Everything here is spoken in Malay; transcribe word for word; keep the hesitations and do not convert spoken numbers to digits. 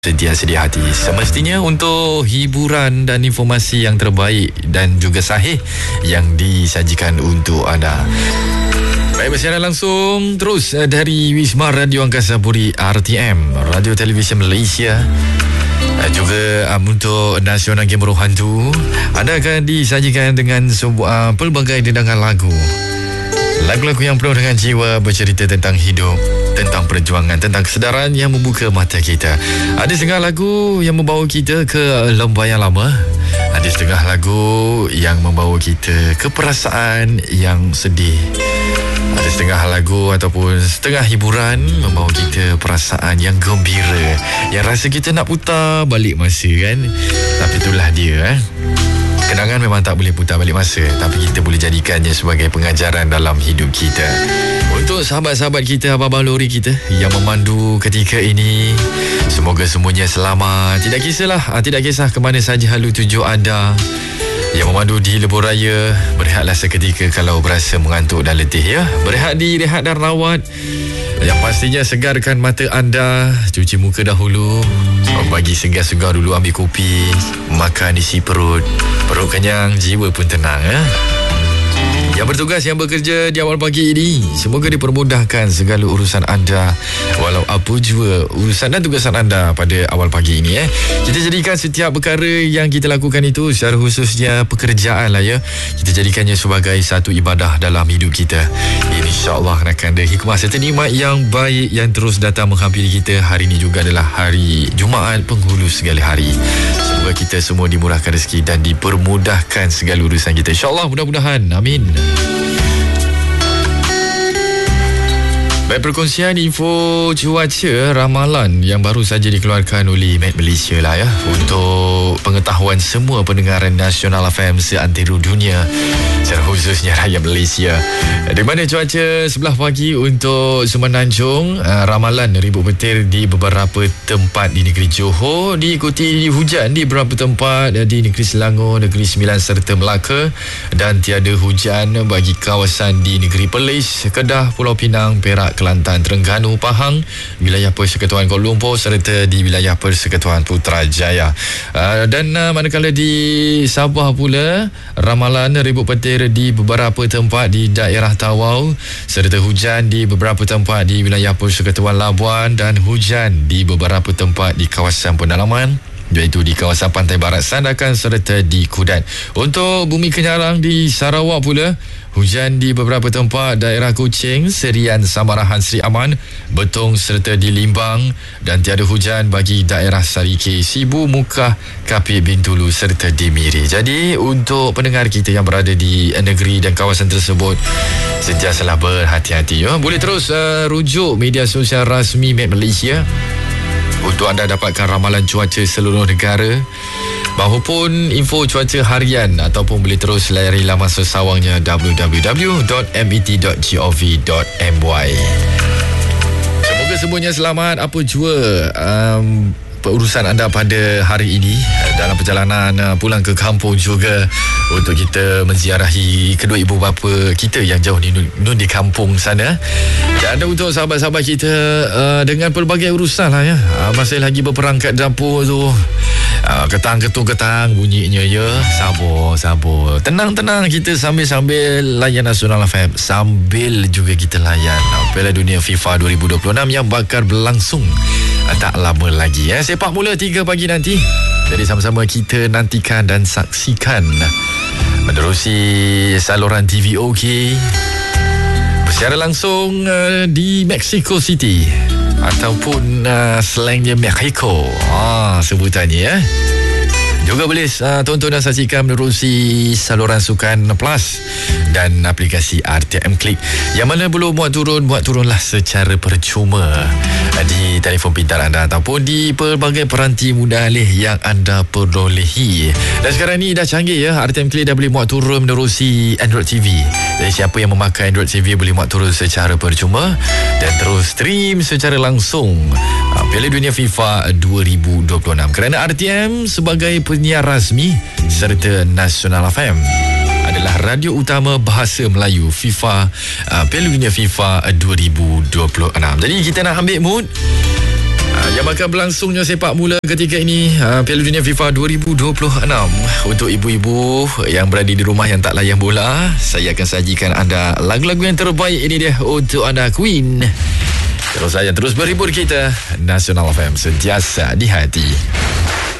Sedia sedia hati semestinya untuk hiburan dan informasi yang terbaik dan juga sahih yang disajikan untuk anda. Baik, bersiaran langsung terus dari Wisma Radio Angkasa Puri R T M, Radio Televisyen Malaysia. Juga um, untuk Nasional Game Roh Hantu, anda akan disajikan dengan sebuah pelbagai dendangan lagu. Lagu-lagu yang penuh dengan jiwa, bercerita tentang hidup, tentang perjuangan, tentang kesedaran yang membuka mata kita. Ada setengah lagu yang membawa kita ke lembah yang lama. Ada setengah lagu yang membawa kita ke perasaan yang sedih. Ada setengah lagu ataupun setengah hiburan membawa kita perasaan yang gembira, yang rasa kita nak putar balik masa kan. Tapi itulah dia eh. Kenangan memang tak boleh putar balik masa, tapi kita boleh jadikannya sebagai pengajaran dalam hidup kita. Untuk sahabat-sahabat kita, abang-abang lori kita yang memandu ketika ini, semoga semuanya selamat. Tidak kisahlah, tidak kisah ke mana saja halu tuju anda. Yang memandu di lebuh raya, berehatlah seketika kalau berasa mengantuk dan letih ya. Berehat di rehat dan rawat. Yang pastinya segarkan mata anda, cuci muka dahulu, bagi segar-segar dulu, ambil kopi, makan isi perut. Perut kenyang, jiwa pun tenang ya. Yang bertugas, yang bekerja di awal pagi ini, semoga dipermudahkan segala urusan anda, walau apa jua urusan dan tugasan anda pada awal pagi ini eh. Kita jadikan setiap perkara yang kita lakukan itu, secara khususnya pekerjaan lah ya, kita jadikannya sebagai satu ibadah dalam hidup kita. InsyaAllah akan ada hikmah serta nikmat yang baik yang terus datang menghampiri kita. Hari ini juga adalah hari Jumaat, penghulu segala hari. Semoga kita semua dimurahkan rezeki dan dipermudahkan segala urusan kita, InsyaAllah, mudah-mudahan, amin. Baik, perkongsian info cuaca ramalan yang baru saja dikeluarkan oleh Met Malaysia lah ya, untuk pengetahuan semua pendengaran Nasional F M seantero dunia, secara khususnya rakyat Malaysia. Di mana cuaca sebelah pagi untuk Semenanjung, uh, ramalan ribut petir di beberapa tempat di negeri Johor, diikuti hujan di beberapa tempat di negeri Selangor, negeri Sembilan serta Melaka, dan tiada hujan bagi kawasan di negeri Perlis, Kedah, Pulau Pinang, Perak, Kelantan, Terengganu, Pahang, wilayah Persekutuan Kuala Lumpur serta di wilayah Persekutuan Putrajaya. Uh, dan uh, manakala di Sabah pula, ramalan ribut petir di beberapa tempat di daerah Tawau serta hujan di beberapa tempat di wilayah Persekutuan Labuan dan hujan di beberapa tempat di kawasan pedalaman, iaitu di kawasan Pantai Barat Sandakan serta di Kudat. Untuk Bumi Kenyarang di Sarawak pula, hujan di beberapa tempat daerah Kuching, Serian, Samarahan, Seri Aman, Betong serta di Limbang, dan tiada hujan bagi daerah Sarike, Sibu, Mukah, Kapit, Bintulu serta di Miri. Jadi untuk pendengar kita yang berada di negeri dan kawasan tersebut, sentiasalah berhati-hati ya. Boleh terus uh, rujuk media sosial rasmi Met Malaysia untuk anda dapatkan ramalan cuaca seluruh negara, maupun info cuaca harian, ataupun boleh terus layari laman sesawangnya w w w dot met dot gov dot my. Semoga semuanya selamat apa jua um, urusan anda pada hari ini, dalam perjalanan uh, pulang ke kampung juga, untuk kita menziarahi kedua ibu bapa kita yang jauh di, di kampung sana. Dan untuk sahabat-sahabat kita uh, dengan pelbagai urusan lah ya, uh, masih lagi berperang kat dapur tu, uh, ketang ketung ketang bunyinya ya. Sabar, sabar, tenang-tenang, kita sambil-sambil layan Nasional F M, sambil juga kita layan uh, Piala Dunia FIFA dua ribu dua puluh enam yang bakal berlangsung uh, tak lama lagi ya. Sepak mula tiga pagi nanti. Jadi sama-sama kita nantikan dan saksikan menerusi saluran T V O K secara langsung uh, di Mexico City, ataupun uh, slangnya Mexico, ah, sebutannya ya. Juga boleh uh, tonton dan saksikan menerusi saluran Sukan Plus dan aplikasi R T M Klik, yang mana belum muat turun, muat turunlah secara percuma uh, di telefon pintar anda ataupun di pelbagai peranti mudah alih yang anda perolehi. Dan sekarang ni dah canggih ya, R T M Klik dah boleh muat turun menerusi Android T V. Jadi siapa yang memakai Android T V boleh muat turun secara percuma dan terus stream secara langsung uh, Piala Dunia FIFA dua ribu dua puluh enam, kerana R T M sebagai penyiar rasmi serta Nasional F M adalah radio utama bahasa Melayu FIFA uh, Piala Dunia FIFA dua ribu dua puluh enam. Jadi kita nak ambil mood Yang bakal berlangsungnya sepak mula ketiga ini uh, Piala Dunia FIFA dua ribu dua puluh enam. Untuk ibu-ibu yang berada di rumah yang tak layan bola, saya akan sajikan anda lagu-lagu yang terbaik. Ini dia untuk anda, Queen. Terus saya terus berhibur kita. Nasional F M, sentiasa di hati.